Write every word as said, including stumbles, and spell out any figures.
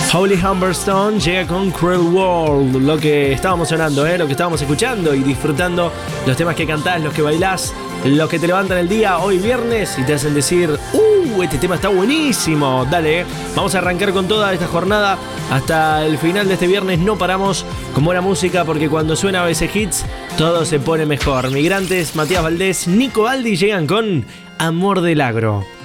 Holly Humberstone llega con Cruel World, lo que estábamos sonando, ¿eh? Lo que estábamos escuchando y disfrutando, los temas que cantás, los que bailás, los que te levantan el día hoy viernes y te hacen decir, ¡uh! Este tema está buenísimo. Dale, ¿eh? Vamos a arrancar con toda esta jornada hasta el final de este viernes. No paramos con buena música porque cuando suena A B C Hits, todo se pone mejor. Migrantes, Matías Valdés, Nico Aldi llegan con Amor del Agro.